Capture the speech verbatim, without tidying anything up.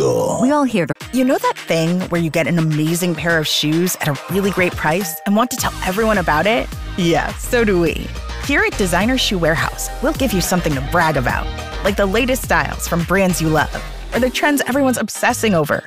go. We all hear the... You know that thing where you get an amazing pair of shoes at a really great price and want to tell everyone about it? Yeah, so do we. Here at Designer Shoe Warehouse, we'll give you something to brag about, like the latest styles from brands you love, or the trends everyone's obsessing over.